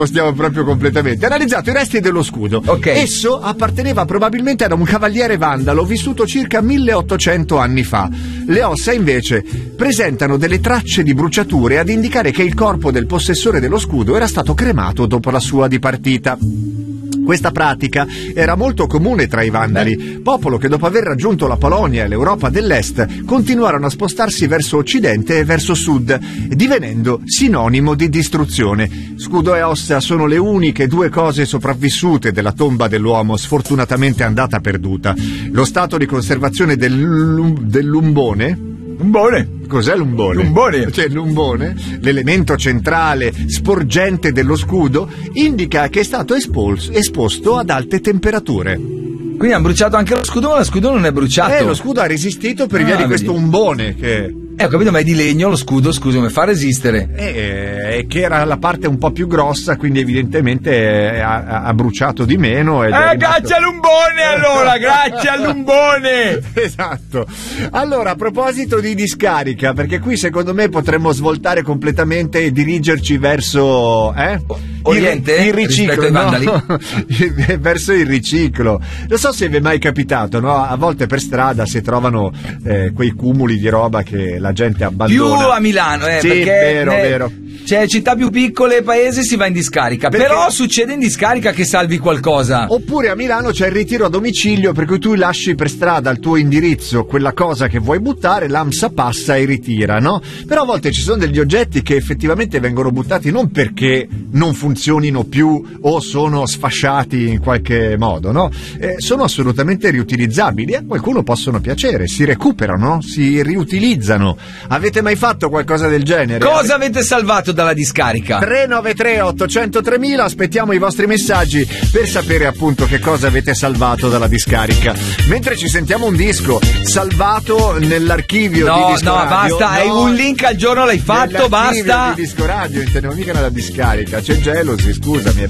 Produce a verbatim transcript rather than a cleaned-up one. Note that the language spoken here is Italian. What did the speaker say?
stiamo proprio completamente. Ha analizzato i resti dello scudo. Okay. Esso apparteneva probabilmente ad un cavaliere vandalo vissuto circa milleottocento anni fa. Le ossa invece presentano delle tracce di bruciature ad indicare che il corpo del possessore dello scudo era stato cremato dopo la sua dipartita. Questa pratica era molto comune tra i vandali, popolo che dopo aver raggiunto la Polonia e l'Europa dell'Est continuarono a spostarsi verso occidente e verso sud, divenendo sinonimo di distruzione. Scudo e ossa sono le uniche due cose sopravvissute della tomba dell'uomo, sfortunatamente andata perduta. Lo stato di conservazione del, dell'umbone... Lumbone. Cos'è l'umbone? Lumbone. Cioè l'umbone, l'elemento centrale sporgente dello scudo, indica che è stato espolso, esposto ad alte temperature. Quindi hanno bruciato anche lo scudo, ma lo scudo non è bruciato. Eh, lo scudo ha resistito per Ah, via di vedi. questo umbone che... Eh, ho capito, ma è di legno lo scudo, scusa, come fa a resistere? Eh, che era la parte un po' più grossa, quindi evidentemente eh, ha, ha bruciato di meno. Ed è Eh, rimasto... grazie all'umbone allora, grazie all'umbone! Esatto. Allora, a proposito di discarica, perché qui secondo me potremmo svoltare completamente e dirigerci verso eh? Oriente? il, il riciclo, Rispetto ai no? Verso il riciclo. Non so se vi è mai capitato, no? A volte per strada si trovano eh, quei cumuli di roba che la gente abbandona. Più a Milano, eh, sì, perché vero, ne- vero. Cioè, città più piccole, paese si va in discarica. Perché- Però succede in discarica che salvi qualcosa. Oppure a Milano c'è il ritiro a domicilio, per cui tu lasci per strada al tuo indirizzo quella cosa che vuoi buttare, l'AMSA passa e ritira, no? Però a volte ci sono degli oggetti che effettivamente vengono buttati non perché non funzionino più o sono sfasciati in qualche modo, no? Eh, sono assolutamente riutilizzabili e a qualcuno possono piacere, si recuperano, no? Si riutilizzano. Avete mai fatto qualcosa del genere? Cosa avete salvato dalla discarica? tre nove tre otto zero zero tre mila, aspettiamo i vostri messaggi per sapere appunto che cosa avete salvato dalla discarica. Mentre ci sentiamo un disco salvato nell'archivio No, di Disco no, Radio. basta, hai un link al giorno, l'hai fatto, nell'archivio basta. di Disco Radio, intendevo mica nella discarica, c'è Gelosi, scusami.